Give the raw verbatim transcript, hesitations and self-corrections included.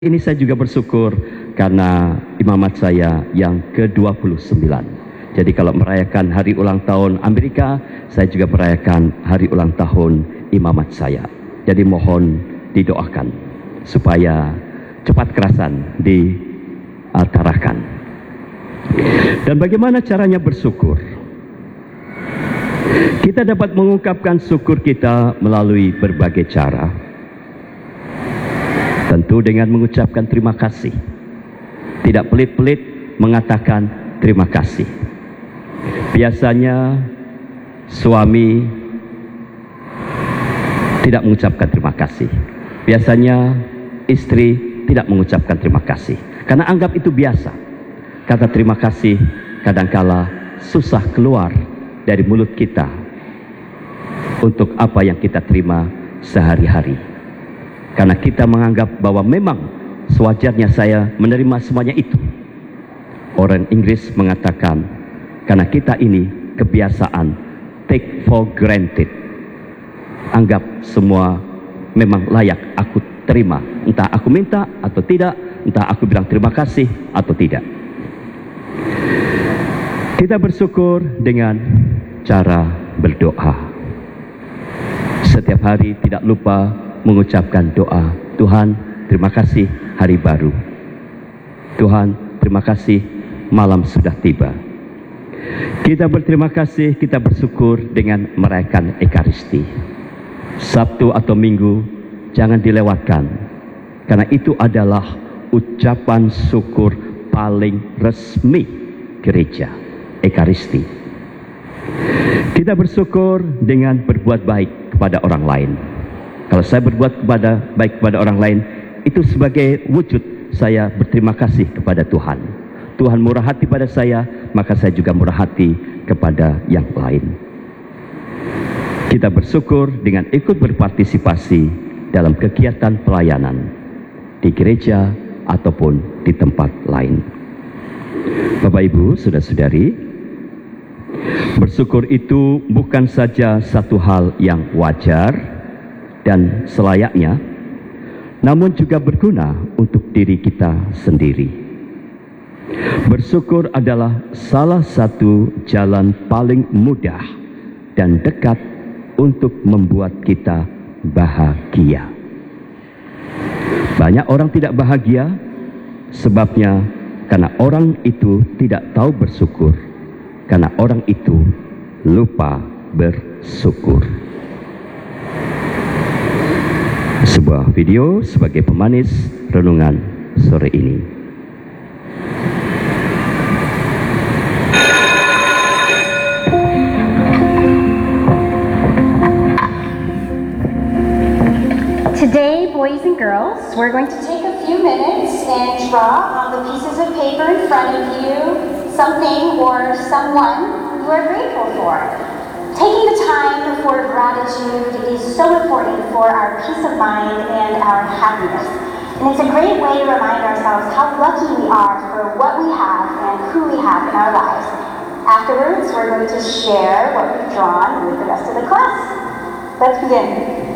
Ini saya juga bersyukur karena imamat saya yang ke dua puluh sembilan. Jadi kalau merayakan hari ulang tahun Amerika, saya juga merayakan hari ulang tahun imamat saya. Jadi mohon didoakan supaya cepat kerasan diarahkan. Dan bagaimana caranya bersyukur? Kita dapat mengungkapkan syukur kita melalui berbagai cara. Tentu dengan mengucapkan terima kasih. Tidak pelit-pelit mengatakan terima kasih. Biasanya suami tidak mengucapkan terima kasih. Biasanya istri tidak mengucapkan terima kasih. Karena anggap itu biasa. Kata terima kasih kadangkala susah keluar dari mulut kita untuk apa yang kita terima sehari-hari. Karena kita menganggap bahwa memang sewajarnya saya menerima semuanya itu. Orang Inggris mengatakan, karena kita ini kebiasaan take for granted. Anggap semua memang layak aku terima. Entah aku minta atau tidak, entah aku bilang terima kasih atau tidak. Kita bersyukur dengan cara berdoa. Setiap hari tidak lupa mengucapkan doa. Tuhan, terima kasih hari baru. Tuhan, terima kasih malam sudah tiba. Kita berterima kasih, kita bersyukur dengan merayakan Ekaristi. Sabtu atau Minggu jangan dilewatkan, karena itu adalah ucapan syukur paling resmi gereja, Ekaristi. Kita bersyukur dengan berbuat baik kepada orang lain. Kalau saya berbuat kepada baik kepada orang lain, itu sebagai wujud saya berterima kasih kepada Tuhan. Tuhan murah hati pada saya, maka saya juga murah hati kepada yang lain. Kita bersyukur dengan ikut berpartisipasi dalam kegiatan pelayanan di gereja ataupun di tempat lain. Bapak Ibu, saudara-saudari, bersyukur itu bukan saja satu hal yang wajar dan selayaknya, namun juga berguna untuk diri kita sendiri. Bersyukur adalah salah satu jalan paling mudah dan dekat untuk membuat kita bahagia. Banyak orang tidak bahagia, sebabnya karena orang itu tidak tahu bersyukur, karena orang itu lupa bersyukur. Sebuah video sebagai pemanis renungan sore ini. Today, boys and girls, we're going to take a few minutes and draw on the pieces of paper in front of you something or someone you are grateful for. Taking the time for gratitude is so important for our peace of mind and our happiness. And it's a great way to remind ourselves how lucky we are for what we have and who we have in our lives. Afterwards, we're going to share what we've drawn with the rest of the class. Let's begin.